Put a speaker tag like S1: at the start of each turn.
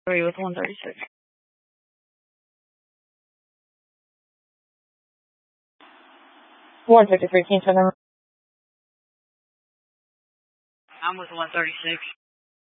S1: Three with 136. 153, can you turn them? I'm with 136.